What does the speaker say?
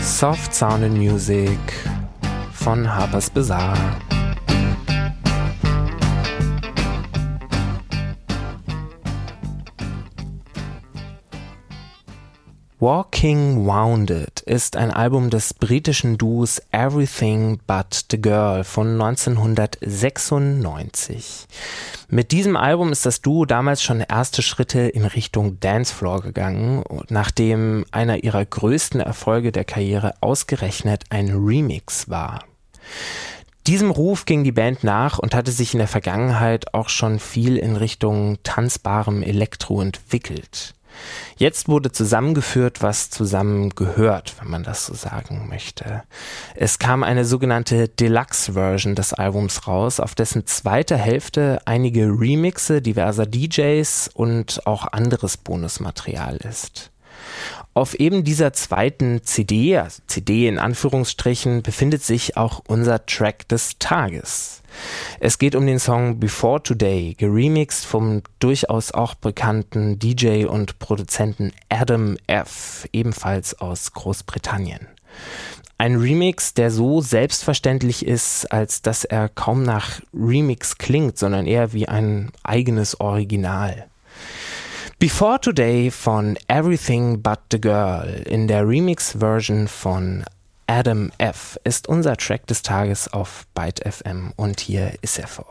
Soft Sounding Music von Harper's Bazaar. Walking Wounded ist ein Album des britischen Duos Everything But The Girl von 1996. Mit diesem Album ist das Duo damals schon erste Schritte in Richtung Dancefloor gegangen, nachdem einer ihrer größten Erfolge der Karriere ausgerechnet ein Remix war. Diesem Ruf ging die Band nach und hatte sich in der Vergangenheit auch schon viel in Richtung tanzbarem Elektro entwickelt. Jetzt wurde zusammengeführt, was zusammengehört, wenn man das so sagen möchte. Es kam eine sogenannte Deluxe-Version des Albums raus, auf dessen zweiter Hälfte einige Remixe diverser DJs und auch anderes Bonusmaterial ist. Auf eben dieser zweiten CD, also CD in Anführungsstrichen, befindet sich auch unser Track des Tages. Es geht um den Song Before Today, geremixed vom durchaus auch bekannten DJ und Produzenten Adam F., ebenfalls aus Großbritannien. Ein Remix, der so selbstverständlich ist, als dass er kaum nach Remix klingt, sondern eher wie ein eigenes Original. Before Today von Everything But The Girl in der Remix-Version von Adam F. ist unser Track des Tages auf Byte FM und hier ist er für euch.